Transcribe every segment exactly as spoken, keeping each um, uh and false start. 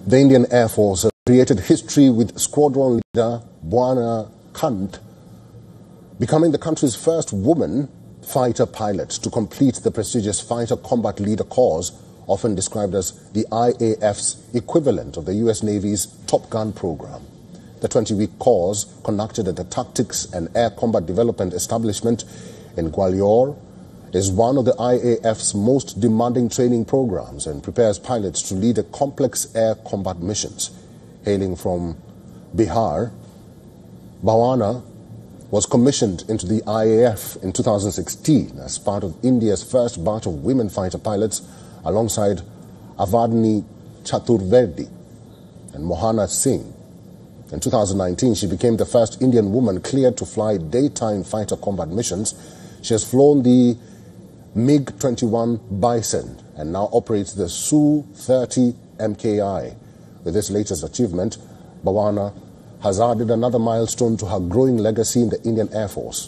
The Indian Air Force created history with squadron leader Bhuwana Kant becoming the country's first woman fighter pilot to complete the prestigious Fighter Combat Leader course, often described as the I A F's equivalent of the U S Navy's Top Gun program. The twenty-week course, conducted at the Tactics and Air Combat Development Establishment in Gwalior, is one of the I A F's most demanding training programs and prepares pilots to lead a complex air combat missions. Hailing from Bihar, Bhuwana was commissioned into the I A F in two thousand sixteen as part of India's first batch of women fighter pilots alongside Avadhni Chaturvedi and Mohana Singh. In two thousand nineteen, she became the first Indian woman cleared to fly daytime fighter combat missions. She has flown the MiG twenty-one Bison and now operates the S U thirty M K I. With this latest achievement, Bhuwana has added another milestone to her growing legacy in the Indian Air Force.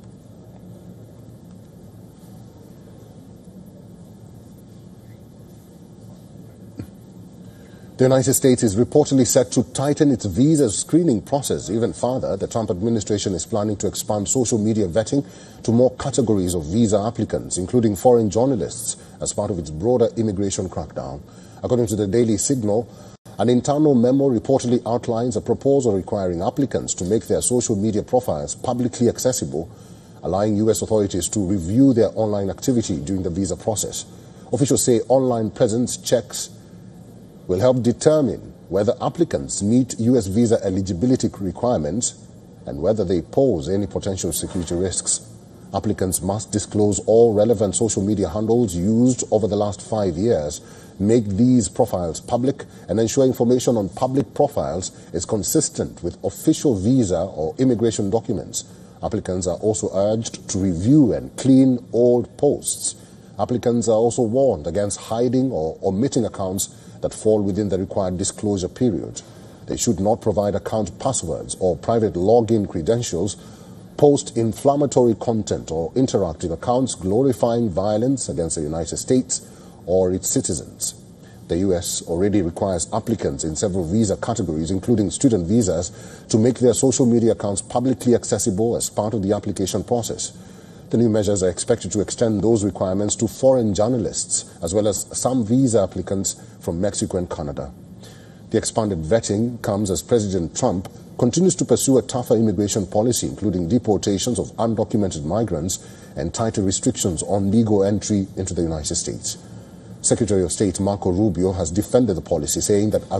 The United States is reportedly set to tighten its visa screening process even further. The Trump administration is planning to expand social media vetting to more categories of visa applicants, including foreign journalists, as part of its broader immigration crackdown. According to the Daily Signal, an internal memo reportedly outlines a proposal requiring applicants to make their social media profiles publicly accessible, allowing U S authorities to review their online activity during the visa process. Officials say online presence checks will help determine whether applicants meet U S visa eligibility requirements and whether they pose any potential security risks. Applicants must disclose all relevant social media handles used over the last five years, make these profiles public, and ensure information on public profiles is consistent with official visa or immigration documents. Applicants are also urged to review and clean old posts. Applicants are also warned against hiding or omitting accounts that fall within the required disclosure period. They should not provide account passwords or private login credentials, post inflammatory content or interactive accounts glorifying violence against the United States or its citizens. The U S already requires applicants in several visa categories, including student visas, to make their social media accounts publicly accessible as part of the application process. The new measures are expected to extend those requirements to foreign journalists, as well as some visa applicants from Mexico and Canada. The expanded vetting comes as President Trump continues to pursue a tougher immigration policy, including deportations of undocumented migrants and tighter restrictions on legal entry into the United States. Secretary of State Marco Rubio has defended the policy, saying that